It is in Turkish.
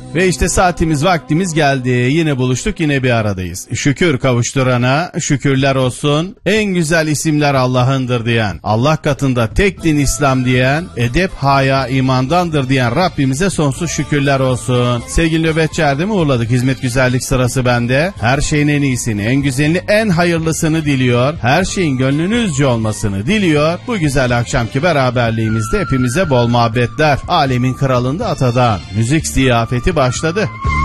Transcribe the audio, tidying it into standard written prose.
Ve işte saatimiz vaktimiz geldi. Yine buluştuk, yine bir aradayız. Şükür kavuşturana şükürler olsun. En güzel isimler Allah'ındır diyen, Allah katında tek din İslam diyen, edep haya imandandır diyen Rabbimize sonsuz şükürler olsun. Sevgili nöbetçi Erdem'i uğurladık. Hizmet güzellik sırası bende. Her şeyin en iyisini, en güzelini, en hayırlısını diliyor. Her şeyin gönlünüzce olmasını diliyor. Bu güzel akşamki beraberliğimizde hepimize bol muhabbetler. Alemin kralında Atadan müzik ziyafeti başladı.